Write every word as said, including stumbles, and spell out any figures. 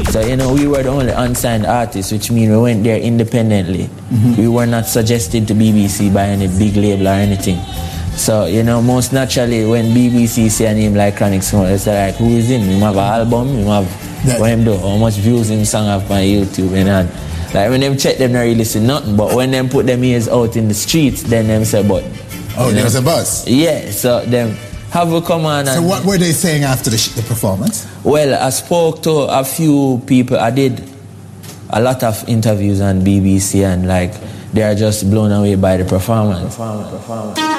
So, you know, we were the only unsigned artists, which means we went there independently. Mm-hmm. We were not suggested to B B C by any big label or anything. So, you know, most naturally, when B B C say a name like Chronic Smoke, it's like, who is him? Him have an album? Him have, that, what him do? How much views him song have on YouTube? And all. Like, when them check, them not really see nothing. But when them put them ears out in the streets, then them say, but... Oh, there's a buzz? Yeah, so them have a come on. So and, what were they saying after the, sh- the performance? Well, I spoke to a few people. I did a lot of interviews on B B C, and like, they are just blown away by the performance. performance, performance.